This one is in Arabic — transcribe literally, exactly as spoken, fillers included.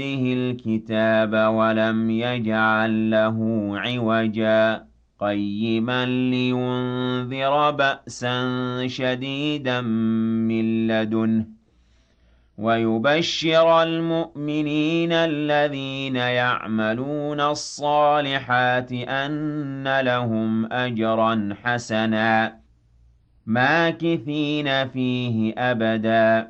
الكتاب ولم يجعل له عوجا قيما لينذر بأسا شديدا من لدنه ويبشر المؤمنين الذين يعملون الصالحات أن لهم أجرا حسنا ماكثين فيه أبدا